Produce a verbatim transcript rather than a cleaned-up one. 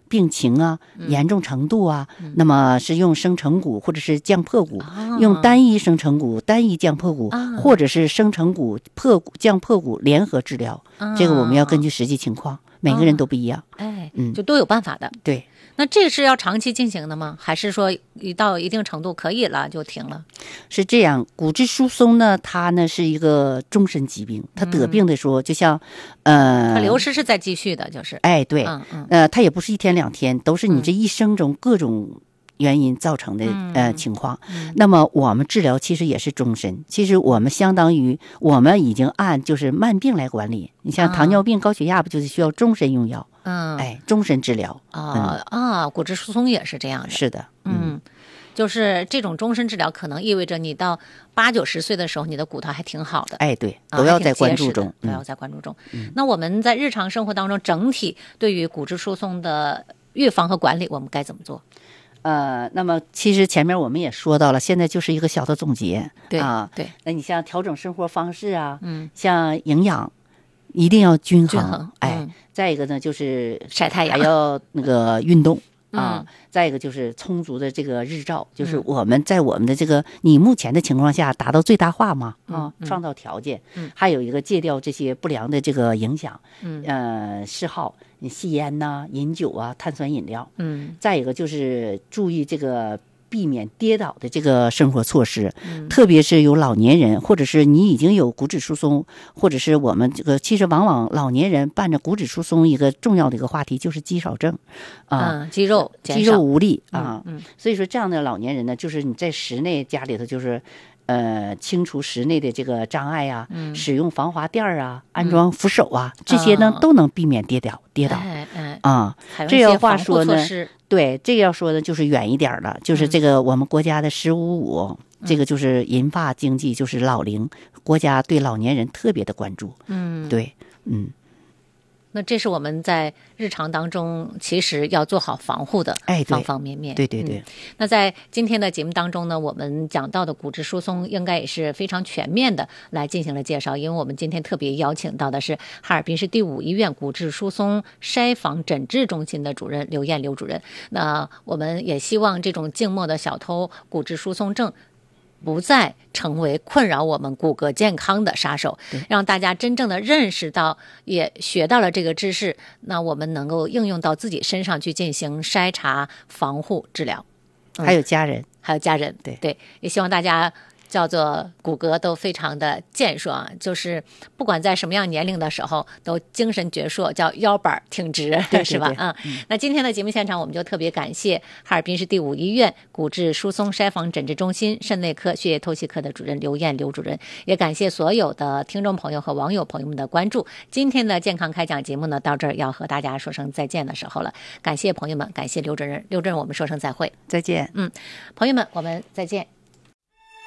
病情啊、 嗯、 严重程度啊、 嗯， 那么是用生成骨或者是降破骨、 哦、 用单一生成骨、单一降破骨、 哦、 或者是生成骨、破骨、降破骨联合治疗、哦、这个我们要根据实际情况，每个人都不一样。 哎， 嗯， 就都有办法的。 对。 那这是要长期进行的吗？还是说一到一定程度可以了就停了？ 是这样，骨质疏松呢，它呢是一个终身疾病，它得病的时候，嗯、就像，呃， 它流失是在继续的，就是， 哎，对， 嗯嗯， 呃，它也不是一天两天，都是你这一生中各种原因造成的、 嗯、 呃情况、 嗯。 那么我们治疗其实也是终身，其实我们相当于我们已经按就是慢病来管理。你像糖尿病、啊、高血压，不就是需要终身用药？ 嗯， 哎，终身治疗啊、嗯、啊，骨质疏松也是这样的。 是的， 嗯。嗯，就是这种终身治疗，可能意味着你到八九十岁的时候，你的骨头还挺好的。 哎，对，都要在关注中， 啊、都要在关注中、 嗯。 那我们在日常生活当中，整体对于骨质疏松的预防和管理，我们该怎么做？ 呃，那么其实前面我们也说到了，现在就是一个小的总结。 对啊， 对。 那你像调整生活方式啊， 嗯， 像营养一定要均衡， 均衡嗯、 哎，再一个呢就是晒太阳， 还要那个运动。啊、 嗯， 再一个就是充足的这个日照，就是我们在我们的这个你目前的情况下达到最大化嘛，啊、 嗯， 创造条件， 嗯， 还有一个戒掉这些不良的这个影响， 嗯， 呃，嗜好，吸烟呐、饮酒啊、碳酸饮料， 嗯， 再一个就是注意这个避免跌倒的这个生活措施， 嗯， 特别是有老年人，或者是你已经有骨质疏松，或者是我们这个，其实往往老年人伴着骨质疏松一个重要的一个话题就是肌少症，啊， 嗯、肌肉肌肉无力啊， 嗯嗯， 所以说这样的老年人呢，就是你在室内家里头就是。呃，清除室内的这个障碍啊， 嗯、 使用防滑垫啊，安装扶手啊， 嗯、 这些呢、 哦、 都能避免跌倒跌倒。 哎哎啊，这要话说呢， 嗯、 对，这个要说的就是远一点了，就是这个我们国家的“十五五”， 嗯、 这个就是银发经济，就是老龄，国家对老年人特别的关注。 嗯， 对，嗯。 那这是我们在日常当中其实要做好防护的方方面面。 哎、对对 对, 对、 嗯。那在今天的节目当中呢，我们讲到的骨质疏松应该也是非常全面的来进行了介绍，因为我们今天特别邀请到的是哈尔滨市第五医院骨质疏松筛防诊治中心的主任刘艳刘主任。那我们也希望这种静默的小偷骨质疏松症不再成为困扰我们骨骼健康的杀手，让大家真正的认识到，也学到了这个知识，那我们能够应用到自己身上去进行筛查、防护、治疗。 嗯、还有家人， 还有家人， 对对，也希望大家叫做骨骼都非常的健硕，就是不管在什么样年龄的时候都精神矍铄，叫腰板挺直， 对对对是吧？嗯，嗯那今天的节目现场，我们就特别感谢哈尔滨市第五医院骨质疏松筛防诊治中心肾内科血液透析科的主任刘艳刘主任，也感谢所有的听众朋友和网友朋友们的关注。今天的健康开讲节目呢，到这儿要和大家说声再见的时候了，感谢朋友们，感谢刘主任，刘主任，我们说声再会， 再见。 嗯，朋友们，我们再见。